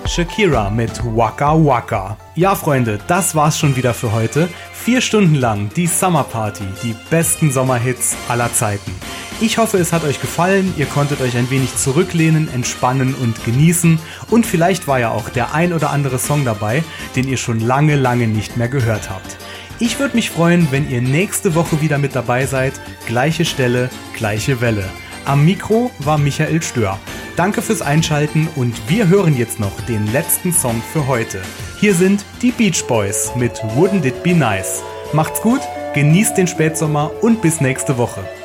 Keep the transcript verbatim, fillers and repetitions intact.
Shakira mit Waka Waka. Ja, Freunde, das war's schon wieder für heute. Vier Stunden lang die Summer Party, die besten Sommerhits aller Zeiten. Ich hoffe, es hat euch gefallen, ihr konntet euch ein wenig zurücklehnen, entspannen und genießen und vielleicht war ja auch der ein oder andere Song dabei, den ihr schon lange, lange nicht mehr gehört habt. Ich würde mich freuen, wenn ihr nächste Woche wieder mit dabei seid. Gleiche Stelle, gleiche Welle. Am Mikro war Michael Stör. Danke fürs Einschalten und wir hören jetzt noch den letzten Song für heute. Hier sind die Beach Boys mit Wouldn't It Be Nice. Macht's gut, genießt den Spätsommer und bis nächste Woche.